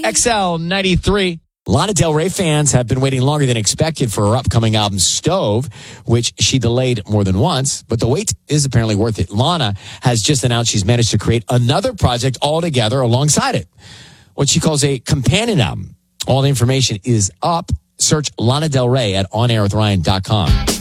XL 93. Lana Del Rey fans have been waiting longer than expected for her upcoming album Stove, which she delayed more than once, but the wait is apparently worth it. Lana has just announced she's managed to create another project altogether alongside it, what she calls a companion album. All the information is up. Search Lana Del Rey at OnAirWithRyan.com.